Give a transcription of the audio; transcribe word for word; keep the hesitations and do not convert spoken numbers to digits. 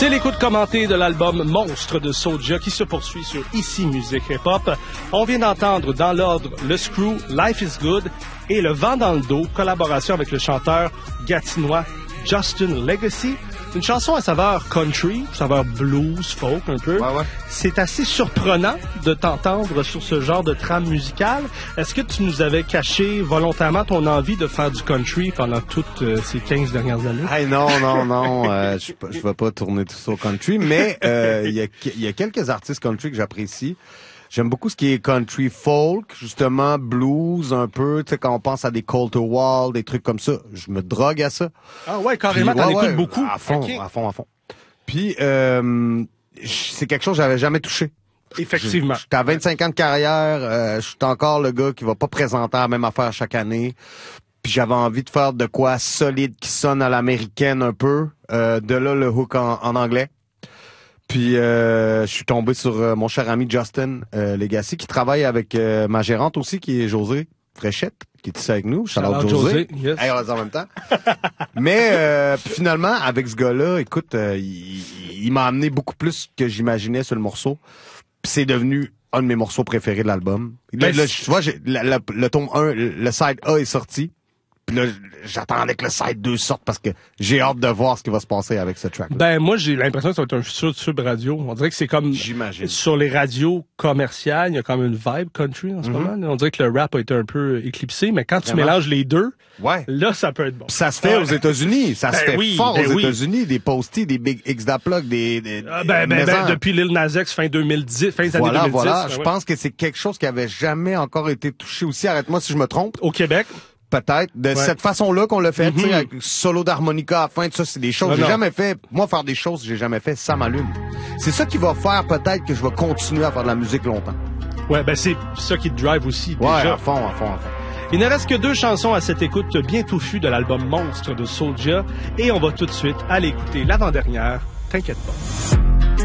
C'est l'écoute commentée de l'album Monstre de Soulja qui se poursuit sur Ici Musique Hip Hop. On vient d'entendre dans l'ordre Le Screw, Life is Good et Le Vent dans le dos, collaboration avec le chanteur gatinois Justin Legacy. Une chanson à saveur country, saveur blues, folk un peu. Ouais, ouais. C'est assez surprenant de t'entendre sur ce genre de trame musicale. Est-ce que tu nous avais caché volontairement ton envie de faire du country pendant toutes euh, ces quinze dernières années? Hey, non, non, non, euh, je je vais pas tourner tout ça au country, mais euh, il y a il y a quelques artistes country que j'apprécie. J'aime beaucoup ce qui est country folk, justement blues un peu, tu sais quand on pense à des Colter Wall, des trucs comme ça, je me drogue à ça. Ah ouais, carrément, Puis, t'en ouais, écoutes ouais, beaucoup. À fond, Okay. à fond, à fond. Puis euh, c'est quelque chose que j'avais jamais touché. Effectivement. J'étais à vingt-cinq ans de carrière, euh, je suis encore le gars qui va pas présenter la même affaire chaque année. Puis j'avais envie de faire de quoi solide qui sonne à l'américaine un peu. Euh, de là le hook en, en anglais. Puis euh, je suis tombé sur euh, mon cher ami Justin euh, Legacy qui travaille avec euh, ma gérante aussi qui est José Fréchette qui est ici avec nous. Shout out José. José, yes. Hey, on va dire en même temps. Mais euh, puis finalement avec ce gars-là, écoute, euh, il, il m'a amené beaucoup plus que j'imaginais sur le morceau. Puis c'est devenu un de mes morceaux préférés de l'album. Là, Ben, là, tu vois, j'ai, la, la, le tome un, le side A est sorti. Puis là, j'attendais que le side deux sorte parce que j'ai hâte de voir ce qui va se passer avec ce track. Ben, moi, j'ai l'impression que ça va être un futur sub radio. On dirait que c'est comme... J'imagine. Sur les radios commerciales, il y a comme une vibe country en ce Mm-hmm. moment. Là. On dirait que le rap a été un peu éclipsé, mais quand tu Vraiment? mélanges les deux, Ouais. là, ça peut être bon. Pis ça se fait aux États-Unis, ça se Ben fait oui, fort ben aux oui. États-Unis, des posties, des big X da plug, des, des Ah, ben, ben, ben, maisons. depuis Lil Nas X, fin deux mille dix, fin des années Voilà, deux mille dix. voilà. ben Je ouais. pense que c'est quelque chose qui avait jamais encore été touché aussi. Arrête-moi si je me trompe. Au Québec. Peut-être. De Ouais. cette façon-là qu'on l'a fait, tu sais, Mhm. avec solo d'harmonica à la fin, tout ça, c'est des choses Non, que j'ai non. jamais fait. Moi, faire des choses que j'ai jamais fait, ça m'allume. C'est ça qui va faire peut-être que je vais continuer à faire de la musique longtemps. Ouais, ben, c'est ça qui te drive aussi, Ouais, déjà. à fond, à fond, à fond. Il ne reste que deux chansons à cette écoute bien touffue de l'album Monstre de Soulja, et on va tout de suite aller écouter l'avant-dernière. T'inquiète pas.